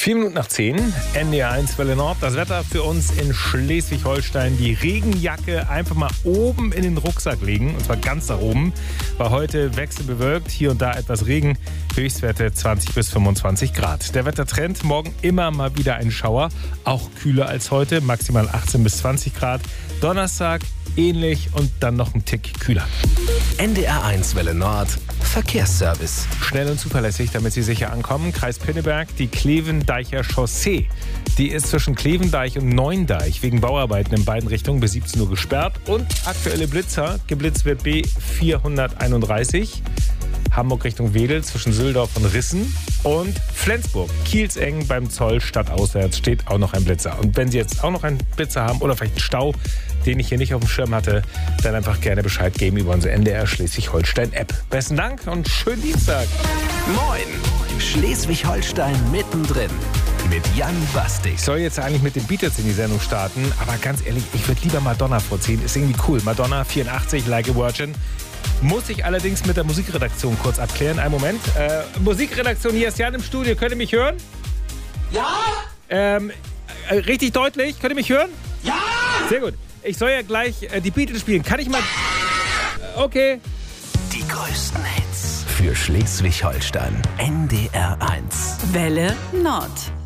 7:04, NDR 1 Welle Nord. Das Wetter für uns in Schleswig-Holstein. Die Regenjacke einfach mal oben in den Rucksack legen. Und zwar ganz da oben. War heute wechselbewölkt. Hier und da etwas Regen. Höchstwerte 20 bis 25 Grad. Der Wettertrend. Morgen immer mal wieder ein Schauer. Auch kühler als heute. Maximal 18 bis 20 Grad. Donnerstag ähnlich und dann noch ein Tick kühler. NDR 1 Welle Nord. Verkehrsservice. Schnell und zuverlässig, damit Sie sicher ankommen. Kreis Pinneberg, die Klevendeicher Chaussee. Die ist zwischen Klevendeich und Neuendeich wegen Bauarbeiten in beiden Richtungen bis 17 Uhr gesperrt. Und aktuelle Blitzer. Geblitzt wird B431. Hamburg Richtung Wedel zwischen Süldorf und Rissen. Und Flensburg, Kielseng beim Zoll stadtauswärts steht auch noch ein Blitzer. Und wenn Sie jetzt auch noch einen Blitzer haben oder vielleicht einen Stau, den ich hier nicht auf dem Schirm hatte, dann einfach gerne Bescheid geben über unsere NDR Schleswig-Holstein-App. Besten Dank und schönen Dienstag. Moin, Schleswig-Holstein mittendrin mit Jan Bastig. Ich soll jetzt eigentlich mit den Beatles in die Sendung starten, aber ganz ehrlich, ich würde lieber Madonna vorziehen. Ist irgendwie cool. Madonna, 84, Like a Virgin. Muss ich allerdings mit der Musikredaktion kurz abklären. Einen Moment. Musikredaktion, hier ist Jan im Studio. Könnt ihr mich hören? Ja! Richtig deutlich. Könnt ihr mich hören? Ja! Sehr gut. Ich soll ja gleich die Beatles spielen. Kann ich mal... Okay. Die größten Hits für Schleswig-Holstein. NDR 1. Welle Nord.